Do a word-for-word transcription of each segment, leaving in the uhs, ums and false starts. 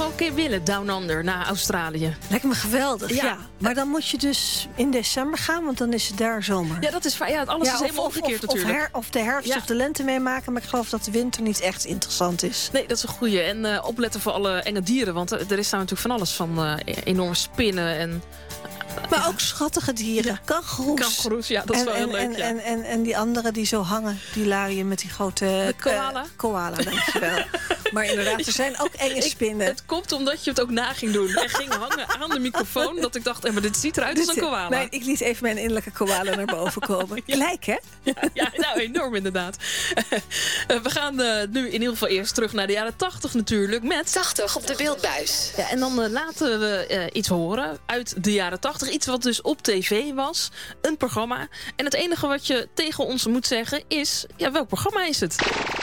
wel een keer willen, Down Under, naar Australië. Lijkt me geweldig, ja. Ja. Maar dan moet je dus in december gaan, want dan is het daar zomer. Ja, dat is waar. Ja, alles Ja, is helemaal omgekeerd of, natuurlijk. Of, her, of de herfst Ja. of de lente meemaken, maar ik geloof dat de winter niet echt interessant is. Nee, dat is een goeie. En uh, opletten voor alle enge dieren, want uh, er is daar natuurlijk van alles van uh, enorme spinnen en... Maar ook schattige dieren. Ja. Kangoeroes. Kangoeroes, ja, dat is en, wel heel en, leuk. En, ja. en, en, en die anderen die zo hangen, die laaien met die grote... De koala? Uh, koala, dankjewel. Maar inderdaad, er zijn ook enge spinnen. Ik, het komt omdat je het ook na ging doen. En ging hangen aan de microfoon, dat ik dacht, eh, maar dit ziet eruit als een koala. Nee, ik liet even mijn innerlijke koala naar boven komen. Ja. Gelijk, hè? Ja, ja, nou, enorm inderdaad. Uh, we gaan uh, nu in ieder geval eerst terug naar de jaren tachtig natuurlijk. Met tachtig op de beeldbuis. Ja, en dan uh, laten we uh, iets horen uit de jaren tachtig. Iets wat dus op tv was. Een programma. En het enige wat je tegen ons moet zeggen is... Ja, welk programma is het?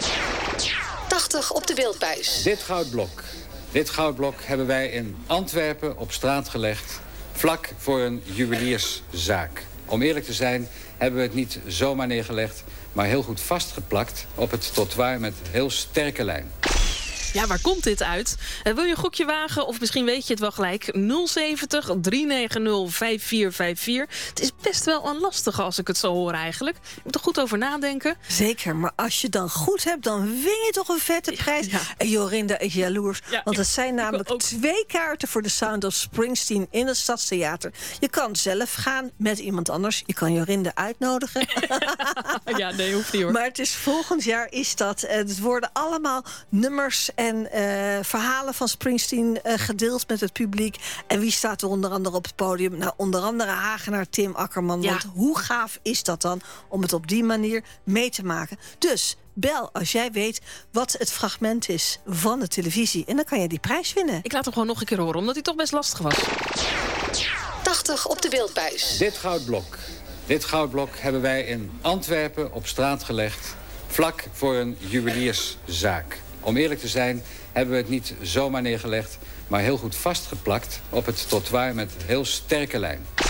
tachtig op de beeldbuis. Dit goudblok. Dit goudblok hebben wij in Antwerpen op straat gelegd. Vlak voor een juwelierszaak. Om eerlijk te zijn hebben we het niet zomaar neergelegd, maar heel goed vastgeplakt op het trottoir met heel sterke lijn. Ja, waar komt dit uit? Uh, wil je een gokje wagen? Of misschien weet je het wel gelijk. nul zeventig, drie negen nul, vijf vier vijf vier. Het is best wel een lastige als ik het zo hoor eigenlijk. Je moet er goed over nadenken. Zeker, maar als je dan goed hebt, dan win je toch een vette prijs. Ja. En Jorinda is jaloers. Ja, want het zijn namelijk ook. twee kaarten voor de Sound of Springsteen in het Stadstheater. Je kan zelf gaan met iemand anders. Je kan Jorinda uitnodigen. Ja, nee, hoeft niet hoor. Maar het is volgend jaar is dat. Het worden allemaal nummers en uh, verhalen van Springsteen uh, gedeeld met het publiek. En wie staat er onder andere op het podium? Nou, onder andere Hagenaar Tim Akkerman. Ja. Want hoe gaaf is dat dan om het op die manier mee te maken? Dus bel als jij weet wat het fragment is van de televisie. En dan kan je die prijs winnen. Ik laat hem gewoon nog een keer horen, omdat hij toch best lastig was. tachtig op de beeldbuis. Dit goudblok. Dit goudblok hebben wij in Antwerpen op straat gelegd. Vlak voor een juwelierszaak. Om eerlijk te zijn hebben we het niet zomaar neergelegd, maar heel goed vastgeplakt op het trottoir met heel sterke lijn.